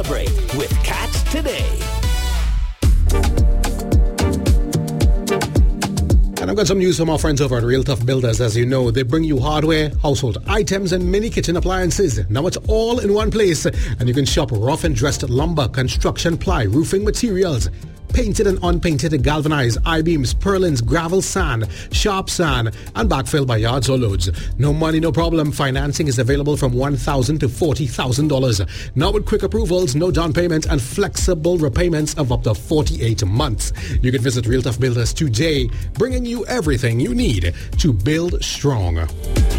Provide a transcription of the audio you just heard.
Celebrate with Catch today. And I've got some news from our friends over at Real Tough Builders. As you know, they bring you hardware, household items, and mini kitchen appliances. Now it's all in one place, and you can shop rough and dressed lumber, construction ply, roofing materials, painted and unpainted galvanized I-beams, purlins, gravel sand, sharp sand, and backfill by yards or loads. No money, no problem. Financing is available from $1,000 to $40,000. Now with quick approvals, no down payment, and flexible repayments of up to 48 months. You can visit Real Tough Builders today, bringing you everything you need to build strong.